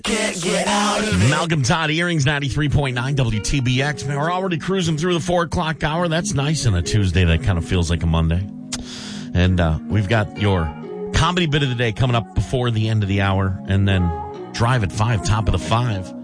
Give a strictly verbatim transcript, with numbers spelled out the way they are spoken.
Can't get out of it. Malcolm Todd, Earrings, ninety-three point nine W T B X. Man, we're already cruising through the four o'clock hour. That's nice on a Tuesday that kind of feels like a Monday. And uh, we've got your comedy bit of the day coming up before the end of the hour. And then Drive at five, top of the five.